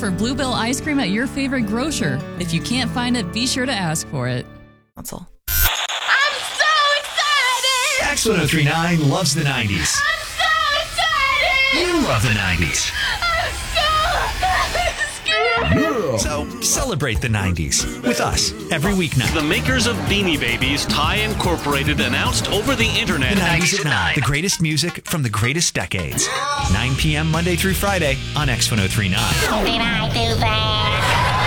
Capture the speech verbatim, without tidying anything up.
for Bluebell ice cream at your favorite grocer. If you can't find it, be sure to ask for it. Console. I'm so excited! X one oh three point nine loves the nineties. I'm so excited! You love the nineties. I'm so scared! So celebrate the nineties with us every weeknight. The makers of Beanie Babies, Thai Incorporated, announced over the internet. The nineties at nine. The greatest music from the greatest decades. nine p.m. Monday through Friday on X one oh three point nine. Did I do that?